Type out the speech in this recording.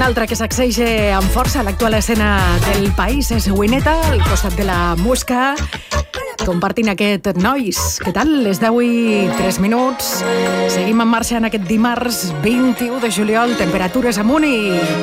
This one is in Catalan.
Un altre que sacseja amb força a l'actual escena del país és Wineta, al costat de la Musca, compartint aquest Nois. Què tal? Les 10:03. Seguim en marxa en aquest dimarts 21 de juliol, temperatures amunt i